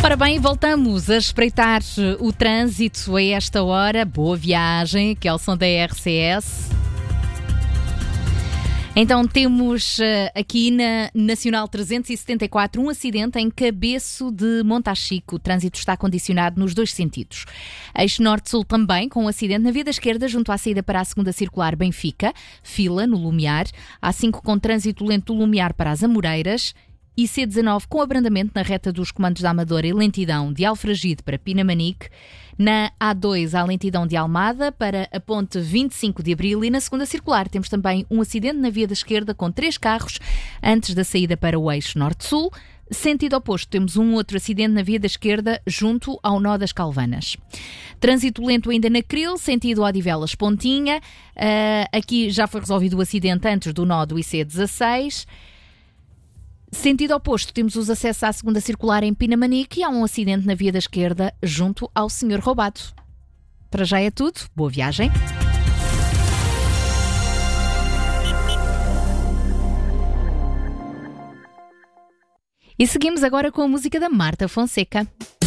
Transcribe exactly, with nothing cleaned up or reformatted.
Ora bem, voltamos a espreitar o trânsito a esta hora. Boa viagem, que é o som da R C S. Então temos uh, aqui na Nacional trezentos e setenta e quatro um acidente em Cabeço de Montachique. O trânsito está condicionado nos dois sentidos. Eixo Norte-Sul também, com um acidente na via da esquerda junto à saída para a segunda circular Benfica. Fila no Lumiar. A cinco com trânsito lento do Lumiar para as Amoreiras. E C dezanove com abrandamento na reta dos comandos da Amadora e lentidão de Alfragide para Pinamanique. Na A dois, há lentidão de Almada para a ponte vinte e cinco de Abril. E na segunda circular temos também um acidente na via da esquerda com três carros antes da saída para o eixo Norte-Sul. Sentido oposto, temos um outro acidente na via da esquerda junto ao nó das Calvanas. Trânsito lento ainda na Cril, sentido Odivelas Pontinha. Uh, aqui já foi resolvido o acidente antes do nó do I C dezasseis. Sentido oposto, temos os acessos à segunda circular em Pinamanique e há um acidente na via da esquerda junto ao senhor roubado. Para já é tudo. Boa viagem. E seguimos agora com a música da Marta Fonseca.